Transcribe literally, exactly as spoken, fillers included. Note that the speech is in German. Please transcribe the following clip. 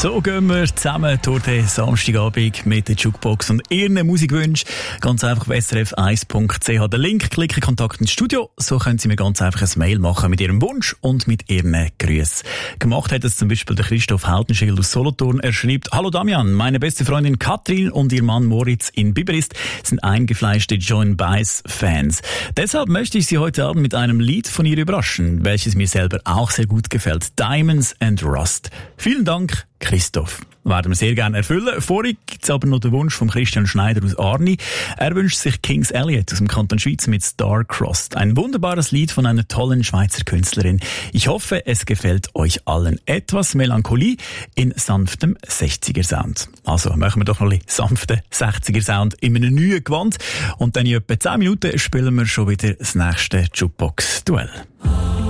So gehen wir zusammen durch den Samstagabend mit der Jukebox und Ihren Musikwünschen. Ganz einfach auf s r f eins punkt c h den Link klicken, Kontakt ins Studio. So können Sie mir ganz einfach ein Mail machen mit Ihrem Wunsch und mit Ihren Grüßen. Gemacht hat es zum Beispiel der Christoph Hautenschild aus Solothurn. Er schreibt: Hallo Damian, meine beste Freundin Katrin und ihr Mann Moritz in Biberist sind eingefleischte Joan Baez-Fans. Deshalb möchte ich Sie heute Abend mit einem Lied von ihr überraschen, welches mir selber auch sehr gut gefällt. Diamonds and Rust. Vielen Dank, Christoph. Werden wir sehr gerne erfüllen. Vorher gibt es aber noch den Wunsch von Christian Schneider aus Arni. Er wünscht sich Kings Elliot aus dem Kanton Schweiz mit Star-Crossed. Ein wunderbares Lied von einer tollen Schweizer Künstlerin. Ich hoffe, es gefällt euch allen. Etwas Melancholie in sanftem sechziger-Sound. Also machen wir doch noch ein bisschen sanften sechziger-Sound in einem neuen Gewand. Und dann in etwa zehn Minuten spielen wir schon wieder das nächste Jukebox-Duell.